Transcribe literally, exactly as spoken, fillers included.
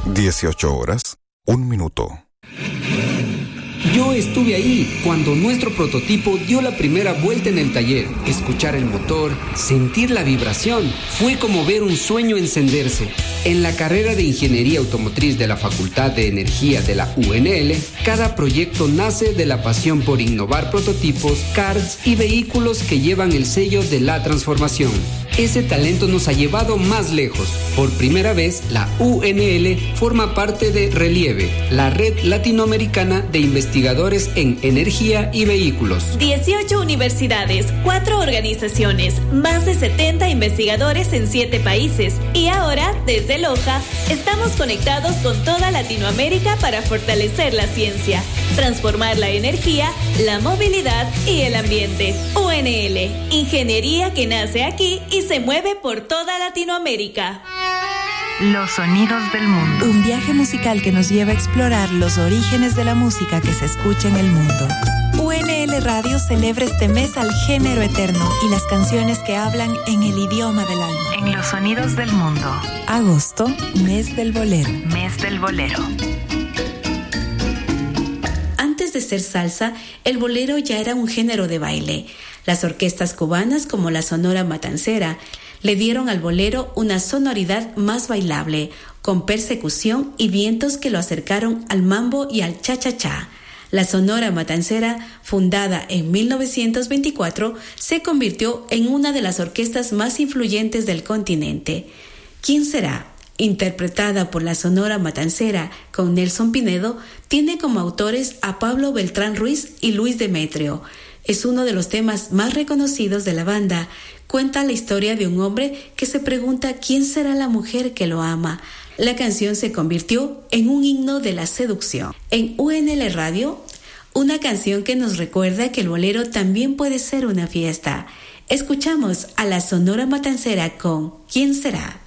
dieciocho horas, un minuto. Yo estuve ahí cuando nuestro prototipo dio la primera vuelta en el taller. Escuchar el motor, sentir la vibración, fue como ver un sueño encenderse. En la carrera de Ingeniería Automotriz de la Facultad de Energía de la U N L, cada proyecto nace de la pasión por innovar prototipos, cards y vehículos que llevan el sello de la transformación. Ese talento nos ha llevado más lejos. Por primera vez, la U N L forma parte de Relieve, la red latinoamericana de investigadores en energía y vehículos. dieciocho universidades, cuatro organizaciones, más de setenta investigadores en siete países. Y ahora, desde Loja, estamos conectados con toda Latinoamérica para fortalecer la ciencia, transformar la energía, la movilidad y el ambiente. U N L, ingeniería que nace aquí y se mueve por toda Latinoamérica. Los sonidos del mundo. Un viaje musical que nos lleva a explorar los orígenes de la música que se escucha en el mundo. U N L Radio celebra este mes al género eterno y las canciones que hablan en el idioma del alma. En los sonidos del mundo. Agosto, mes del bolero. Mes del bolero. Antes de ser salsa, el bolero ya era un género de baile. Las orquestas cubanas, como la Sonora Matancera, le dieron al bolero una sonoridad más bailable, con persecución y vientos que lo acercaron al mambo y al cha-cha-cha. La Sonora Matancera, fundada en mil novecientos veinticuatro, se convirtió en una de las orquestas más influyentes del continente. ¿Quién será? Interpretada por la Sonora Matancera con Nelson Pinedo, tiene como autores a Pablo Beltrán Ruiz y Luis Demetrio. Es uno de los temas más reconocidos de la banda. Cuenta la historia de un hombre que se pregunta quién será la mujer que lo ama. La canción se convirtió en un himno de la seducción. En U N L Radio, una canción que nos recuerda que el bolero también puede ser una fiesta. Escuchamos a la Sonora Matancera con ¿Quién será?